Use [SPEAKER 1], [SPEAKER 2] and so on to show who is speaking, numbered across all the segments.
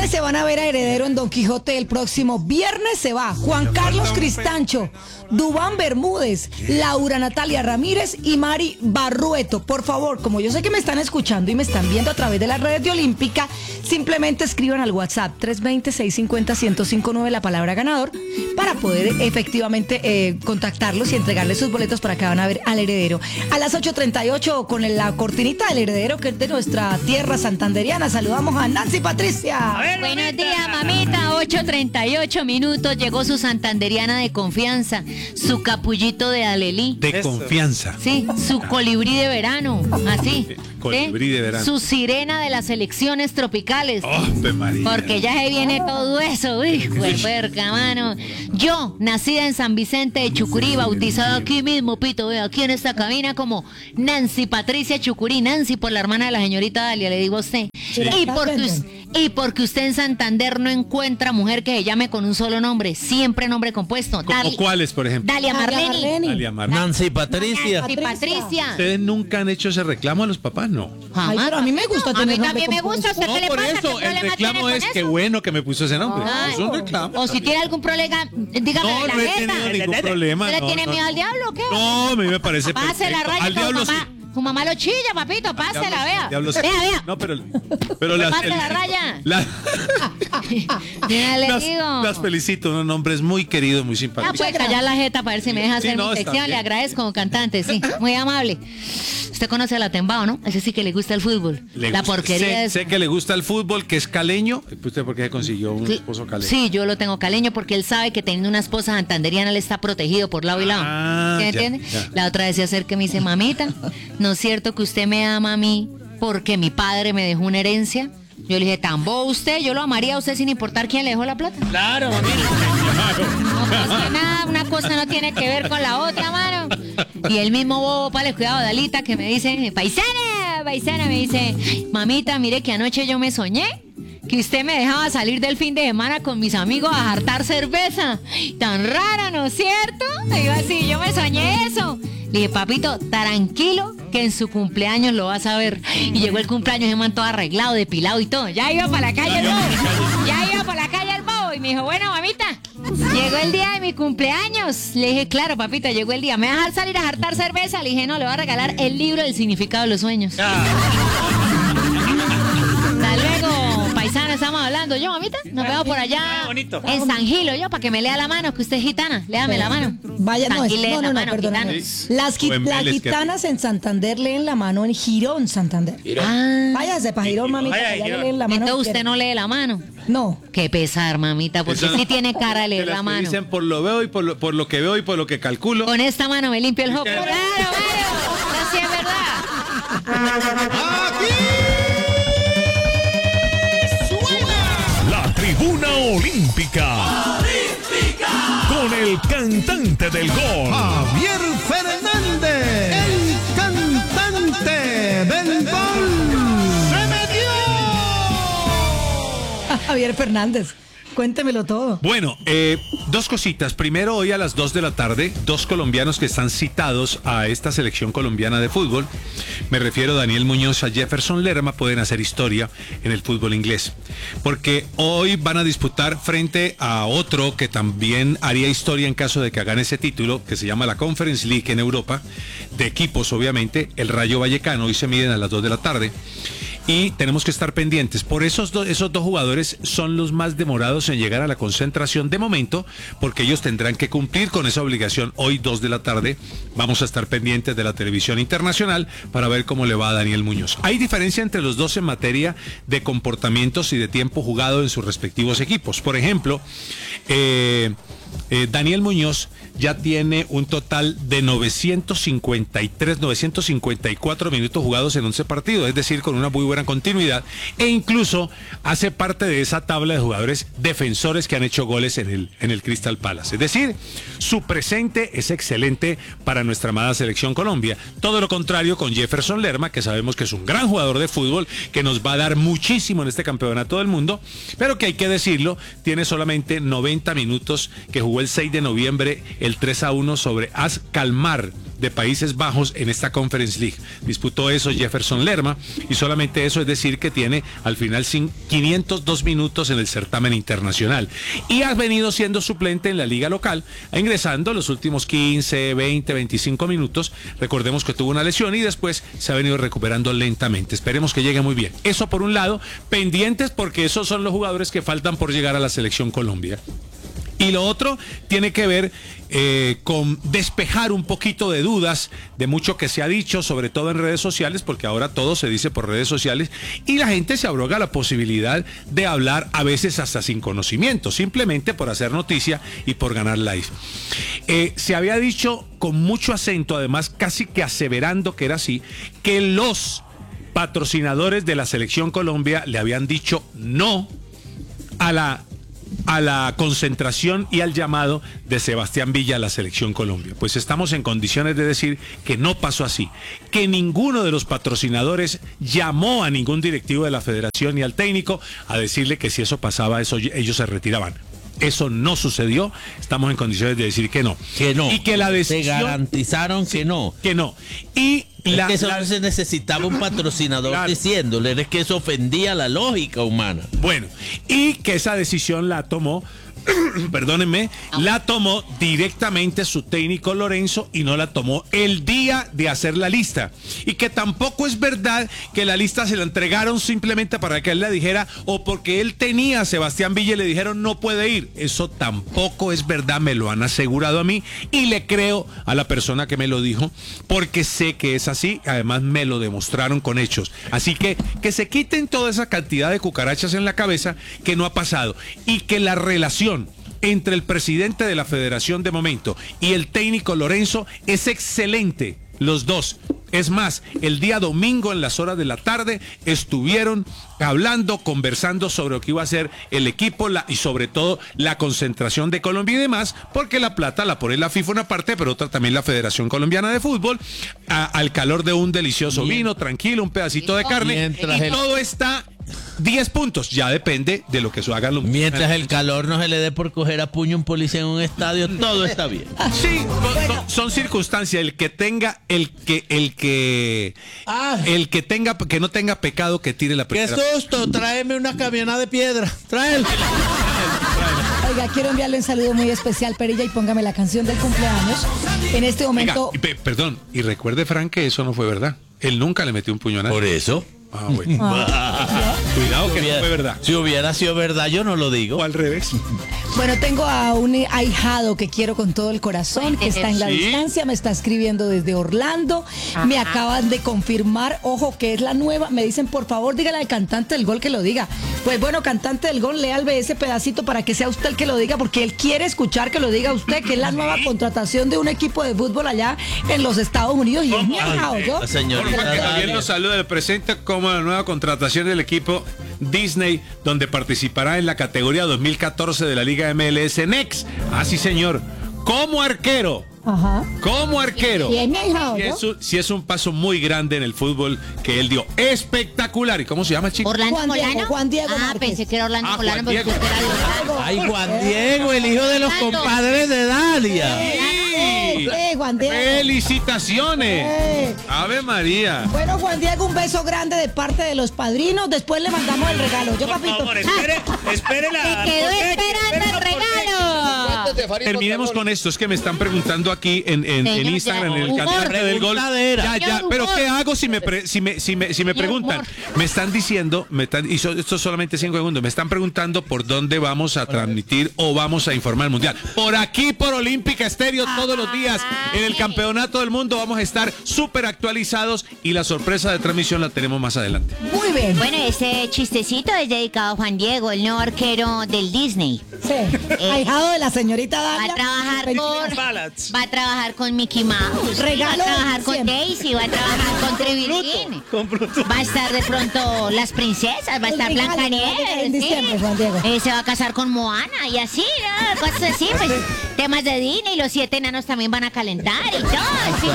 [SPEAKER 1] ¿Quiénes se van a ver a Heredero en Don Quijote el próximo viernes? Se va Juan Carlos Cristancho, Dubán Bermúdez, Laura Natalia Ramírez y Mari Barrueto. Por favor, como yo sé que me están escuchando y me están viendo a través de las redes de Olímpica, simplemente escriban al WhatsApp 320-650-1059 la palabra ganador para poder efectivamente contactarlos y entregarles sus boletos para que van a ver al Heredero. A las 8:38 con la cortinita del Heredero, que es de nuestra tierra santanderiana, saludamos a Nancy Patricia.
[SPEAKER 2] Buenos días, mamita. 8:38 minutos. Llegó su santanderiana de confianza, su capullito de alelí.
[SPEAKER 3] De confianza.
[SPEAKER 2] Sí, su colibrí de verano, así.
[SPEAKER 3] Colibrí de verano.
[SPEAKER 2] Su sirena de las elecciones tropicales.
[SPEAKER 3] ¡Oh, María!
[SPEAKER 2] Porque ya se viene todo eso. Uy, puerca, mano. Yo, nacida en San Vicente de Chucurí, bautizada aquí mismo, Pito, ve, aquí en esta cabina como Nancy Patricia Chucurí. Nancy por la hermana de la señorita Dalia, le digo a usted.
[SPEAKER 1] Sí.
[SPEAKER 2] Y porque usted en Santander no encuentra mujer que se llame con un solo nombre, siempre nombre compuesto.
[SPEAKER 3] ¿Como cuáles, por ejemplo?
[SPEAKER 2] Dalia Marleni.
[SPEAKER 3] Dalia Marleni.
[SPEAKER 4] Nancy Patricia.
[SPEAKER 2] Nancy Patricia.
[SPEAKER 3] ¿Ustedes nunca han hecho ese reclamo a los papás? No.
[SPEAKER 1] Ay, pero a mí me gusta
[SPEAKER 2] A
[SPEAKER 1] tener
[SPEAKER 2] mí
[SPEAKER 1] nombre
[SPEAKER 2] también me gusta.
[SPEAKER 1] compuesto.
[SPEAKER 2] ¿Usted qué le
[SPEAKER 3] por
[SPEAKER 2] pasa?
[SPEAKER 3] eso,
[SPEAKER 2] ¿Qué
[SPEAKER 3] el
[SPEAKER 2] problema tiene
[SPEAKER 3] reclamo
[SPEAKER 2] con
[SPEAKER 3] es
[SPEAKER 2] eso?
[SPEAKER 3] que bueno que me puso ese nombre.
[SPEAKER 2] Ay.
[SPEAKER 3] Es un reclamo.
[SPEAKER 2] O si tiene algún problema, dígame
[SPEAKER 3] No,
[SPEAKER 2] la
[SPEAKER 3] no he
[SPEAKER 2] neta.
[SPEAKER 3] tenido ningún problema.
[SPEAKER 2] ¿Usted le
[SPEAKER 3] no,
[SPEAKER 2] tiene
[SPEAKER 3] no.
[SPEAKER 2] miedo al diablo o qué?
[SPEAKER 3] No, a mí me parece
[SPEAKER 2] Pase la
[SPEAKER 3] perfecto.
[SPEAKER 2] raya
[SPEAKER 3] Al
[SPEAKER 2] con
[SPEAKER 3] diablo
[SPEAKER 2] su mamá.
[SPEAKER 3] sí.
[SPEAKER 2] Su mamá lo chilla, papito, pásela, vea.
[SPEAKER 3] Diablo sí.
[SPEAKER 2] Vea.
[SPEAKER 3] No, pero
[SPEAKER 2] Pase la raya. Ya le digo.
[SPEAKER 3] Las felicito, unos nombres muy queridos, muy
[SPEAKER 2] Ya
[SPEAKER 3] simpáticos.
[SPEAKER 2] puede callar la jeta para ver si me deja hacer
[SPEAKER 3] Sí, no,
[SPEAKER 2] mi
[SPEAKER 3] está
[SPEAKER 2] sección. Le
[SPEAKER 3] bien.
[SPEAKER 2] agradezco como cantante, sí. Muy amable. Usted conoce a la Tembao, ¿no? Ese sí que le gusta el fútbol.
[SPEAKER 3] Le
[SPEAKER 2] La
[SPEAKER 3] gusta-
[SPEAKER 2] porquería es...
[SPEAKER 3] sé que le gusta el fútbol, que es caleño. ¿Usted por qué se consiguió un esposo caleño?
[SPEAKER 2] Sí, yo lo tengo caleño porque él sabe que teniendo una esposa santanderiana él está protegido por lado y lado.
[SPEAKER 3] Ah,
[SPEAKER 2] ¿Sí me
[SPEAKER 3] ya,
[SPEAKER 2] entiende?
[SPEAKER 3] ya.
[SPEAKER 2] La otra vez se acerca y me dice, mamita, ¿no es cierto que usted me ama a mí porque mi padre me dejó una herencia? Yo le dije, ¿tan bobo usted? Yo lo amaría a usted sin importar quién le dejó la plata.
[SPEAKER 4] Claro,
[SPEAKER 2] No, pues que nada, una cosa no tiene que ver con la otra, mano. Y el mismo bobo, pale, cuidado, Dalita, que me dice, paisana, me dice, mamita, mire que anoche yo me soñé que usted me dejaba salir del fin de semana con mis amigos a jartar cerveza. Tan rara, ¿no es cierto? Le digo así, yo me soñé eso. Le dije, papito, tranquilo, que en su cumpleaños lo vas a ver. Y llegó el cumpleaños, ese man todo arreglado, depilado y todo. Ya iba para la calle el bobo. Ya iba para la calle el bobo. Y me dijo, bueno, mamita, llegó el día de mi cumpleaños. Le dije, claro, papita, llegó el día. ¿Me vas a dejar salir a jartar cerveza? Le dije, no, le voy a regalar el libro del significado de los sueños. Hasta luego, paisana, estamos hablando. Yo, mamita, nos vemos por allá
[SPEAKER 4] bonito.
[SPEAKER 2] en San Gilo, yo, para que me lea la mano, que usted es gitana. Léame la mano.
[SPEAKER 1] Vaya, no,
[SPEAKER 2] Aquí lee la mano,
[SPEAKER 1] perdóname.
[SPEAKER 2] gitana.
[SPEAKER 1] Las
[SPEAKER 3] O en
[SPEAKER 1] las
[SPEAKER 3] Vélez, que-
[SPEAKER 1] gitanas en Santander leen la mano en Girón, Santander.
[SPEAKER 2] Ah,
[SPEAKER 1] Váyase para Girón, mamita,
[SPEAKER 4] Vaya,
[SPEAKER 1] que allá
[SPEAKER 4] Girón.
[SPEAKER 1] le leen la mano.
[SPEAKER 2] entonces usted no lee la mano.
[SPEAKER 1] No.
[SPEAKER 2] Qué pesar, mamita, porque
[SPEAKER 3] Eso-
[SPEAKER 2] sí tiene cara de leer
[SPEAKER 3] De las
[SPEAKER 2] la
[SPEAKER 3] que
[SPEAKER 2] mano.
[SPEAKER 3] dicen por lo veo y por lo que veo y por lo que calculo.
[SPEAKER 2] Con esta mano me limpio el jopo. Claro, así es verdad.
[SPEAKER 5] La Tribuna Olímpica. Con el cantante del gol.
[SPEAKER 6] Javier Fernández, el cantante del gol. ¡Se metió!
[SPEAKER 1] Javier Fernández, cuéntemelo todo.
[SPEAKER 3] Bueno, dos cositas. Primero, hoy a las 2 de la tarde, dos colombianos que están citados a esta selección colombiana de fútbol. Me refiero a Daniel Muñoz, a Jefferson Lerma, pueden hacer historia en el fútbol inglés. Porque hoy van a disputar frente a otro que también haría historia en caso de que hagan ese título, que se llama la Conference League en Europa, de equipos obviamente, el Rayo Vallecano. Hoy se miden a las 2 de la tarde. Y tenemos que estar pendientes. Por esos dos jugadores son los más demorados en llegar a la concentración de momento, porque ellos tendrán que cumplir con esa obligación. Hoy 2 de la tarde vamos a estar pendientes de la televisión internacional para ver cómo le va a Daniel Muñoz. Hay diferencia entre los dos en materia de comportamientos y de tiempo jugado en sus respectivos equipos. Por ejemplo, Daniel Muñoz ya tiene un total de 954 minutos jugados en 11 partidos, es decir, con una muy buena continuidad, e incluso hace parte de esa tabla de jugadores defensores que han hecho goles en el Crystal Palace. Es decir, su presente es excelente para nuestra amada selección Colombia. Todo lo contrario con Jefferson Lerma, que sabemos que es un gran jugador de fútbol, que nos va a dar muchísimo en este campeonato del mundo, pero que hay que decirlo, tiene solamente 90 minutos, que jugó el 6 de noviembre el 3-1 sobre AS Kalmar de Países Bajos en esta Conference League. Disputó eso Jefferson Lerma y solamente eso es decir que tiene al final 502 minutos en el certamen internacional. Y ha venido siendo suplente en la liga local, ingresando los últimos 15, 20, 25 minutos. Recordemos que tuvo una lesión y después se ha venido recuperando lentamente. Esperemos que llegue muy bien. Eso por un lado, pendientes porque esos son los jugadores que faltan por llegar a la selección Colombia. Y lo otro tiene que ver con despejar un poquito de dudas de mucho que se ha dicho, sobre todo en redes sociales, porque ahora todo se dice por redes sociales y la gente se abroga la posibilidad de hablar a veces hasta sin conocimiento, simplemente por hacer noticia y por ganar likes. Se había dicho con mucho acento, además casi que aseverando que era así, que los patrocinadores de la Selección Colombia le habían dicho no a la concentración y al llamado de Sebastián Villa a la Selección Colombia. Pues estamos en condiciones de decir que no pasó así, que ninguno de los patrocinadores llamó a ningún directivo de la federación ni al técnico a decirle que si eso pasaba, ellos se retiraban. Eso no sucedió, estamos en condiciones de decir que no.
[SPEAKER 4] Que no.
[SPEAKER 3] Y que la decisión...
[SPEAKER 4] Se garantizaron que no.
[SPEAKER 3] Que no. Y
[SPEAKER 4] es que eso no se necesitaba un patrocinador claro, diciéndole, es que eso ofendía la lógica humana.
[SPEAKER 3] Bueno, y que esa decisión la tomó, perdónenme, la tomó directamente su técnico Lorenzo y no la tomó el día de hacer la lista. Y que tampoco es verdad que la lista se la entregaron simplemente para que él la dijera o porque él tenía a Sebastián Villa y le dijeron no puede ir. Eso tampoco es verdad, me lo han asegurado a mí y le creo a la persona que me lo dijo porque sé que es así, además me lo demostraron con hechos. Así que se quiten toda esa cantidad de cucarachas en la cabeza que no ha pasado y que la relación entre el presidente de la federación de momento y el técnico Lorenzo es excelente, los dos. Es más, el día domingo en las horas de la tarde estuvieron hablando, conversando sobre lo que iba a ser el equipo y sobre todo la concentración de Colombia y demás, porque la plata la pone la FIFA una parte, pero otra también la Federación Colombiana de Fútbol, al calor de un delicioso vino, tranquilo, un pedacito de carne, y todo está 10 puntos, ya depende de lo que se hagan los...
[SPEAKER 4] Mientras el calor no se le dé por coger a puño un policía en un estadio, todo está bien.
[SPEAKER 3] Sí, son circunstancias, el que no tenga pecado que tire la primera.
[SPEAKER 4] ¡Qué susto! Tráeme una camioneta de piedra, tráela.
[SPEAKER 1] Oiga, quiero enviarle un saludo muy especial, Perilla, y póngame la canción del cumpleaños. En este momento...
[SPEAKER 3] Oiga, perdón, y recuerde, Frank, que eso no fue verdad. Él nunca le metió un puño a nadie.
[SPEAKER 4] Por eso.
[SPEAKER 3] Ah, bueno. Cuidado que no fue verdad.
[SPEAKER 4] Si hubiera sido verdad, yo no lo digo.
[SPEAKER 3] O al revés.
[SPEAKER 1] Bueno, tengo a un ahijado que quiero con todo el corazón, que está en la distancia, me está escribiendo desde Orlando. Ajá. Me acaban de confirmar, ojo, que es la nueva. Me dicen, por favor, dígale al cantante del gol que lo diga. Pues bueno, cantante del gol, léale ese pedacito para que sea usted el que lo diga, porque él quiere escuchar que lo diga usted, que es la nueva contratación de un equipo de fútbol allá en los Estados Unidos. Y es mi ahijado, ¿yo?
[SPEAKER 4] Señorita,
[SPEAKER 3] Javier nos saluda, le presenta como la nueva contratación del equipo Disney, donde participará en la categoría 2014 de la Liga MLS Next. Ah, sí, señor. Como arquero.
[SPEAKER 1] Ajá.
[SPEAKER 3] Como arquero.
[SPEAKER 1] Y es mi ahijado, ¿no?
[SPEAKER 3] Sí, es un paso muy grande en el fútbol que él dio. Espectacular. ¿Y cómo se llama, chico?
[SPEAKER 2] ¿Orlando Molano?
[SPEAKER 1] Juan Diego Márquez.
[SPEAKER 2] Pensé que era Orlando Molano.
[SPEAKER 3] Juan Diego.
[SPEAKER 4] Ay, Juan Diego, el hijo de los compadres de Dalia.
[SPEAKER 1] Juan Diego.
[SPEAKER 3] ¡Felicitaciones! ¡Ave María!
[SPEAKER 1] Bueno, Juan Diego, un beso grande de parte de los padrinos. Después le mandamos el regalo. Yo, papito.
[SPEAKER 7] Por favor, espere la...
[SPEAKER 2] Se quedó esperando el regalo.
[SPEAKER 3] Terminemos con esto. Es que me están preguando aquí en Instagram, en el cantante del gol. Ya, pero ¿qué hago si me preguntan? Me están diciendo, y esto es solamente 5 segundos, me están preguntando por dónde vamos a transmitir o vamos a informar el mundial. Por aquí, por Olímpica Estéreo, todos los días. En el campeonato del mundo vamos a estar súper actualizados y la sorpresa de transmisión la tenemos más adelante.
[SPEAKER 1] Muy bien.
[SPEAKER 2] Bueno, ese chistecito es dedicado a Juan Diego, el nuevo arquero del Disney.
[SPEAKER 1] Sí. Ahijado de la señorita Dalia.
[SPEAKER 2] Va a trabajar con Mickey Mouse.
[SPEAKER 1] Regalo
[SPEAKER 2] va a trabajar con
[SPEAKER 1] siempre.
[SPEAKER 2] Daisy, va a trabajar con Trevilín. Va a estar de pronto las princesas, va a estar Blancanieves.
[SPEAKER 1] En diciembre, Juan Diego.
[SPEAKER 2] Se va a casar con Moana y así, ¿no? Cosas así, pues. Temas de Disney, los 7 enanos también van a calentar y todo. Sí,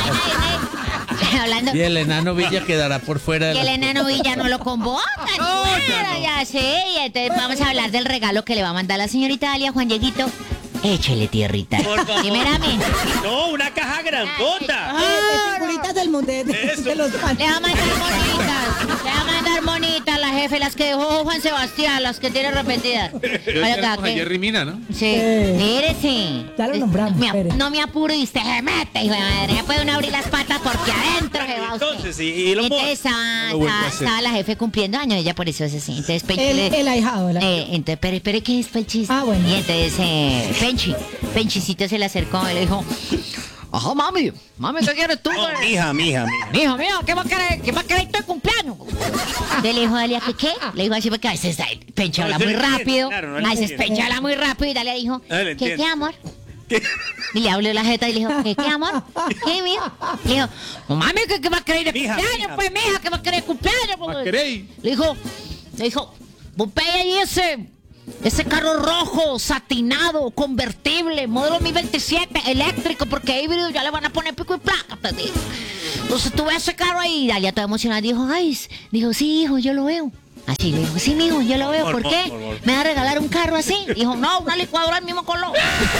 [SPEAKER 2] hablando.
[SPEAKER 4] Y el enano Villa quedará por fuera de
[SPEAKER 2] Y el enano Villa no lo convocan. Ya sé. Y entonces vamos a hablar del regalo que le va a mandar la señorita Dalia, Juan Dieguito. Échele tierrita.
[SPEAKER 7] Por favor.
[SPEAKER 2] Primeramente.
[SPEAKER 7] No, una caja grandota.
[SPEAKER 1] Figuritas del mundo de los
[SPEAKER 2] Le va a mandar bonitas. Le va a mandar bonitas la jefe, las que dejó Juan Sebastián, las que tiene repetidas. Vaya acá,
[SPEAKER 3] A Jerry Mina, ¿no?
[SPEAKER 2] sí. Mírese.
[SPEAKER 1] Ya lo nombramos, espere.
[SPEAKER 2] No me apuro y usted se mete, hijo de madre. Ya puede uno abrir las patas porque adentro se va usted.
[SPEAKER 7] Entonces, y los
[SPEAKER 2] Entonces estaba la jefe cumpliendo años, ella por eso es así. Entonces Penchi
[SPEAKER 1] el ahijado.
[SPEAKER 2] entonces, espere, ¿qué es el chiste?
[SPEAKER 1] Ah, bueno.
[SPEAKER 2] Y entonces Penchicito se le acercó y le dijo, ajá, mami, ¿qué quieres tú?
[SPEAKER 7] Mija.
[SPEAKER 2] Mija, ¿qué va a querer tu cumpleaños? Entonces le dijo a Dalia, ¿qué? Le dijo así porque a veces Pencho habla
[SPEAKER 7] No,
[SPEAKER 2] muy
[SPEAKER 7] yo le entiendo,
[SPEAKER 2] rápido.
[SPEAKER 7] claro, no
[SPEAKER 2] A
[SPEAKER 7] le
[SPEAKER 2] veces
[SPEAKER 7] entiendo.
[SPEAKER 2] Pencho habla muy rápido y Dalia dijo,
[SPEAKER 7] No le
[SPEAKER 2] ¿qué,
[SPEAKER 7] entiendo.
[SPEAKER 2] amor? Y le habló la jeta y le dijo, ¿qué, amor? ¿Qué, mijo? Le dijo, no, mami, ¿qué va a querer de
[SPEAKER 7] Mija,
[SPEAKER 2] cumpleaños?
[SPEAKER 7] mija.
[SPEAKER 2] Pues, mija, ¿qué va a querer de cumpleaños? Pues?
[SPEAKER 3] ¿Va a querer?
[SPEAKER 2] Le dijo, vos ve ahí ese carro rojo, satinado, convertible, modelo 2027, eléctrico, porque híbrido ya le van a poner pico y placa, te digo. Entonces tú ves ese carro ahí, y Dalia toda emocionada, dijo, sí, hijo, yo lo veo. Así le dijo, sí, mijo, yo lo veo, ¿por qué? ¿Me va a regalar un carro así? Dijo, no, una licuadora del mismo color.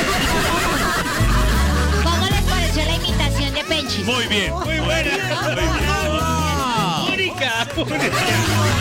[SPEAKER 2] ¿Cómo les pareció la imitación de Penchi?
[SPEAKER 5] Muy bien.
[SPEAKER 7] Muy buena. Única.